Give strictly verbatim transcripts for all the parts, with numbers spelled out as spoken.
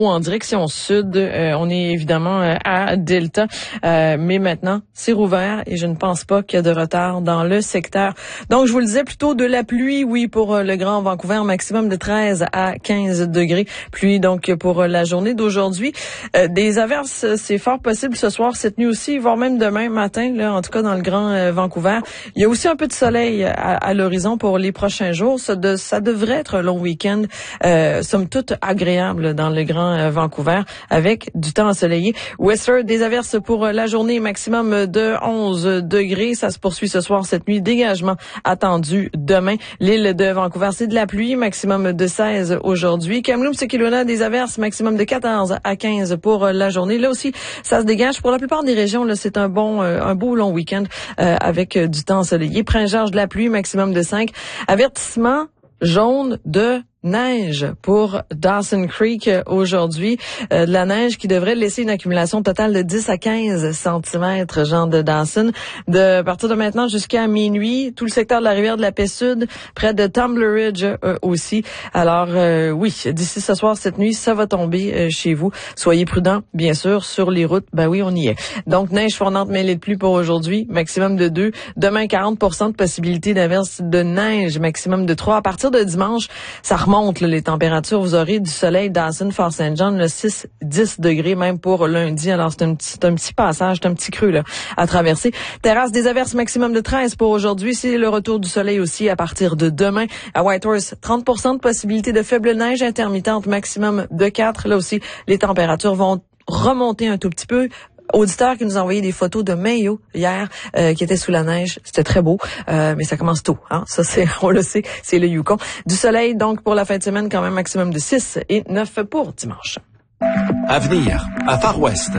En direction sud, euh, on est évidemment euh, à Delta, euh, mais maintenant c'est rouvert et je ne pense pas qu'il y a de retard dans le secteur. Donc je vous le disais, plutôt de la pluie, oui, pour euh, le Grand Vancouver, maximum de treize à quinze degrés. Pluie donc pour euh, la journée d'aujourd'hui. Euh, des averses, c'est fort possible ce soir, cette nuit aussi, voire même demain matin, là, en tout cas dans le Grand euh, Vancouver. Il y a aussi un peu de soleil à, à l'horizon pour les prochains jours. Ça, de, ça devrait être un long week-end, euh, somme toute agréable dans le Grand Vancouver avec du temps ensoleillé. Whistler, des averses pour la journée, maximum de onze degrés. Ça se poursuit ce soir, cette nuit. Dégagement attendu demain. L'île de Vancouver, c'est de la pluie, maximum de seize aujourd'hui. Kamloops et Kelowna, des averses, maximum de quatorze à quinze pour la journée. Là aussi, ça se dégage. Pour la plupart des régions, là, c'est un bon, euh, un beau long week-end euh, avec euh, du temps ensoleillé. Prince-Georges, de la pluie, maximum de cinq. Avertissement jaune de neige pour Dawson Creek aujourd'hui. Euh, de la neige qui devrait laisser une accumulation totale de dix à quinze centimètres, genre de Dawson. De à partir de maintenant jusqu'à minuit, tout le secteur de la rivière de la Paix Sud, près de Tumbler Ridge euh, aussi. Alors euh, oui, d'ici ce soir, cette nuit, ça va tomber euh, chez vous. Soyez prudents, bien sûr, sur les routes. Ben oui, on y est. Donc, neige fondante mêlée de pluie pour aujourd'hui, maximum de deux. Demain, quarante pour cent de possibilité d'averse de neige, maximum de trois. À partir de dimanche, ça remonte. Monte là, les températures, vous aurez du soleil Dawson, Fort Saint John, le six dix degrés même pour lundi. Alors c'est un petit c'est un petit passage, c'est un petit creux là à traverser. Terrasse, des averses, maximum de treize pour aujourd'hui. C'est le retour du soleil aussi à partir de demain. À Whitehorse, trente pour cent de possibilité de faible neige intermittente, maximum de quatre. Là aussi, les températures vont remonter un tout petit peu. Auditeur qui nous a envoyé des photos de Mayo hier, euh, qui était sous la neige. C'était très beau, euh, mais ça commence tôt. Hein? Ça, c'est, on le sait, c'est le Yukon. Du soleil, donc, pour la fin de semaine, quand même, maximum de six et neuf pour dimanche. Avenir, à Far West.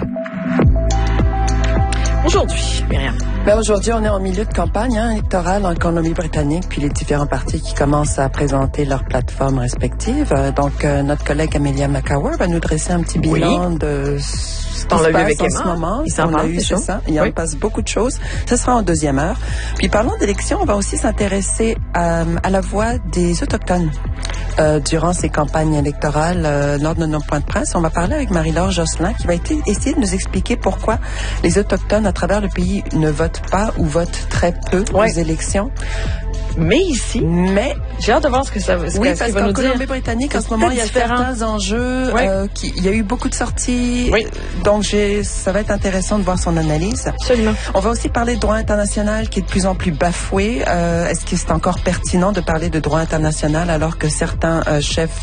Aujourd'hui, Myriam. Ben aujourd'hui, on est en milieu de campagne hein, électorale en Colombie-Britannique, puis les différents partis qui commencent à présenter leurs plateformes respectives. Euh, donc, euh, notre collègue Amelia McCower va nous dresser un petit bilan oui. de ce qui se passe en ce moment. Il s'en on a eu, c'est ça. Il oui. en passe beaucoup de choses. Ce sera en deuxième heure. Puis, parlons d'élections, on va aussi s'intéresser à, à la voix des Autochtones. Euh, durant ces campagnes électorales, euh, lors de nos points de presse, on va parler avec Marie-Laure Josselin qui va été, essayer de nous expliquer pourquoi les Autochtones à travers le pays ne votent pas ou votent très peu ouais. aux élections. Mais ici, mais j'ai hâte de voir ce que ça va, ce oui, que, parce qu'en Colombie-Britannique, en ce moment, il y a différent. certains enjeux. Oui. Euh, qui, il y a eu beaucoup de sorties. Oui. Donc, j'ai, ça va être intéressant de voir son analyse. Absolument. On va aussi parler de droit international qui est de plus en plus bafoué. Euh, est-ce que c'est encore pertinent de parler de droit international alors que certains euh, chefs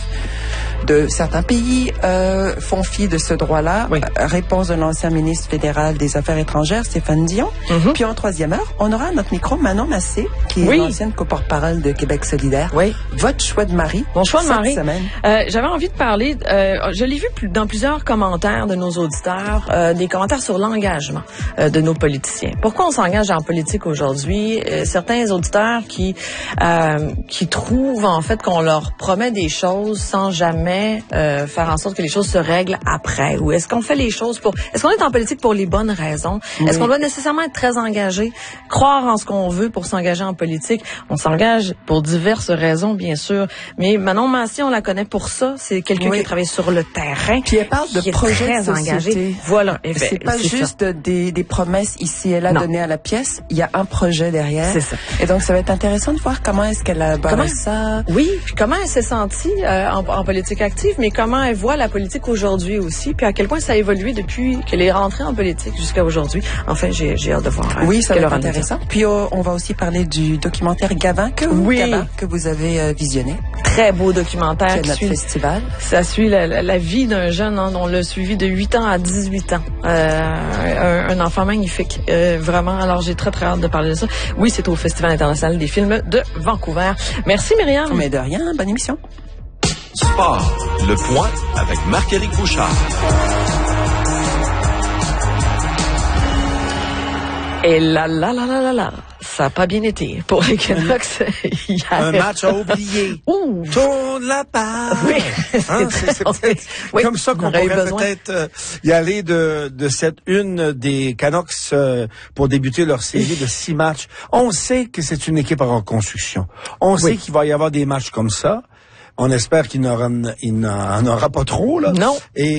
de certains pays euh, font fi de ce droit-là? Oui. Euh, réponse de l'ancien ministre fédéral des Affaires étrangères, Stéphane Dion. Mm-hmm. Puis en troisième heure, on aura à notre micro Manon Massé, qui est oui. l'ancienne co-porte-parole de Québec solidaire. Oui. Votre choix de mari. Mon choix de mari. Semaine. Euh, j'avais envie de parler, euh, je l'ai vu plus, dans plusieurs commentaires de nos auditeurs, euh, des commentaires sur l'engagement euh, de nos politiciens. Pourquoi on s'engage en politique aujourd'hui? Euh, certains auditeurs qui euh, qui trouvent en fait qu'on leur promet des choses sans jamais euh, faire en sorte que les choses se règlent après. Ou est-ce qu'on fait les choses pour... Est-ce qu'on est en politique pour les bonnes raisons? Oui. Est-ce qu'on doit nécessairement être très engagé, croire en ce qu'on veut pour s'engager en politique? On s'engage pour diverses raisons, bien sûr. Mais Manon Massé, on la connaît pour ça. C'est quelqu'un oui. qui a travaillé sur le terrain. Puis elle parle de projets très de société. Engagé. Voilà. C'est pas c'est juste des, des promesses ici et là non. données à la pièce. Il y a un projet derrière. C'est ça. Et donc, ça va être intéressant de voir comment est-ce qu'elle a barré ça. Oui. Puis comment elle s'est sentie euh, en, en politique active, mais comment elle voit la politique aujourd'hui aussi. Puis à quel point ça a évolué depuis qu'elle est rentrée en politique jusqu'à aujourd'hui. Enfin, j'ai, j'ai hâte de voir. Hein, oui, ça va être intéressant. Puis euh, on va aussi parler du documentaire Gavin que, oui. Gavin, que vous avez euh, visionné. Très beau documentaire. C'est notre suit, festival. Ça suit la, la, la vie d'un jeune. Hein, on l'a suivi de huit ans à dix-huit ans. Euh, un, un enfant magnifique. Euh, vraiment. Alors, j'ai très, très hâte de parler de ça. Oui, c'est au Festival international des films de Vancouver. Merci, Myriam. Mais de rien. Bonne émission. Sport, le point avec Marc-Éric Bouchard. Et là, là, là, là, là, là, ça n'a pas bien été pour les Canucks hier. Un match à oublier. Ouh. Tourne la page. Oui, hein, c'est, c'est peut-être oui, comme ça qu'on pourrait peut-être euh, y aller de, de cette une des Canucks euh, pour débuter leur série de six matchs. On sait que c'est une équipe en reconstruction. On sait oui. qu'il va y avoir des matchs comme ça. On espère qu'il n'en aura, il n'en aura pas trop, là. Non. Et